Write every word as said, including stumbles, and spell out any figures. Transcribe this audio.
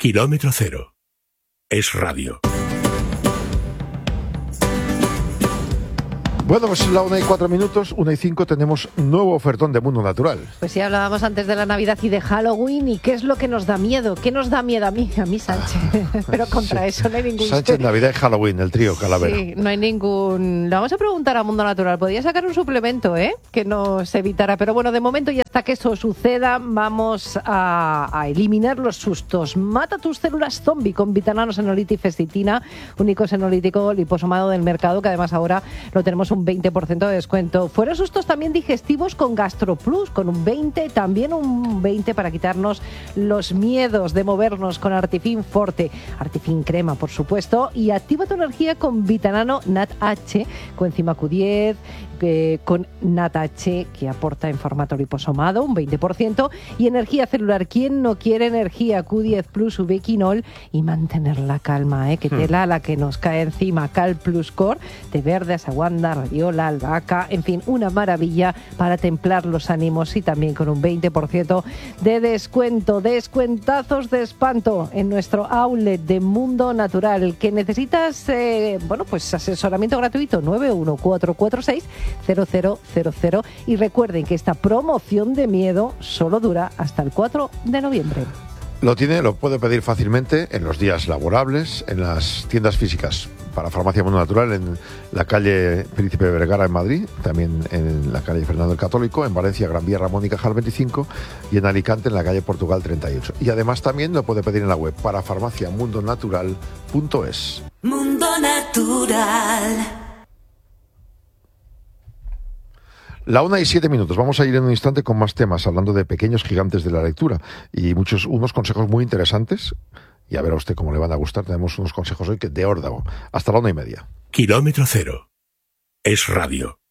Kilómetro cero. Es radio. Bueno, pues la una y cuatro minutos, una y cinco, tenemos nuevo ofertón de Mundo Natural. Pues sí, hablábamos antes de la Navidad y de Halloween, y ¿qué es lo que nos da miedo? ¿Qué nos da miedo a mí? A mí, Sánchez. Pero contra sí. eso no hay ningún... Sánchez, Navidad y Halloween, el trío Calavera. Sí, no hay ningún... Le vamos a preguntar a Mundo Natural. Podría sacar un suplemento, ¿eh? Que nos evitara. Pero bueno, de momento, y hasta que eso suceda, vamos a, a eliminar los sustos. Mata tus células zombie con Vitanano, Senolite y Festitina, único senolítico liposomado del mercado, que además ahora lo tenemos un veinte por ciento de descuento. Fuera sustos también digestivos con GastroPlus, con un veinte, también un veinte para quitarnos los miedos de movernos con Artifin Forte, Artifin Crema, por supuesto, y activa tu energía con Vitanano Nat H, coenzima Q diez, eh, con Nat H, que aporta en formato liposomado, un veinte por ciento, y energía celular. ¿Quién no quiere energía Q diez Plus, ubiquinol y mantener la calma, eh? Que tela la que nos cae encima. Cal Plus Core, té verde, asaguanda, radiola, albahaca, en fin, una maravilla para templar los ánimos, y también con un veinte por ciento de descuento. Descuentazos de espanto en nuestro outlet de Mundo Natural. Que necesitas, eh, bueno, pues asesoramiento gratuito, nueve uno cuatro cuatro seis cero cero cero cero, y recuerden que esta promoción de miedo solo dura hasta el cuatro de noviembre. Lo tiene, lo puede pedir fácilmente en los días laborables, en las tiendas físicas para Farmacia Mundo Natural, en la calle Príncipe Vergara en Madrid, también en la calle Fernando el Católico, en Valencia, Gran Vía, Ramón y Cajal veinticinco, y en Alicante, en la calle Portugal treinta y ocho. Y además también lo puede pedir en la web para farmacia mundo natural punto es. Mundo Natural. La una y siete minutos. Vamos a ir en un instante con más temas, hablando de pequeños gigantes de la lectura y muchos, unos consejos muy interesantes. Y a ver a usted cómo le van a gustar. Tenemos unos consejos hoy que de órdago. Hasta la una y media. Kilómetro cero. Es radio.